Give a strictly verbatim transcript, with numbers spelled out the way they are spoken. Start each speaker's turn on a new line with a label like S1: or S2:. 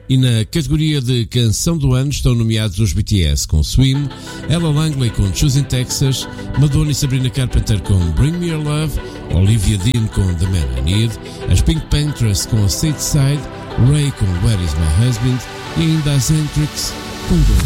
S1: E na categoria de Canção do Ano estão nomeados os B T S com Swim, Ella Langley com Choosing Texas, Madonna e Sabrina Carpenter com Bring Me Your Love, Olivia Dean com The Man I Need, as Pink Panthers com Stateside, Ray com Where Is My Husband e ainda as Hendrix com Go.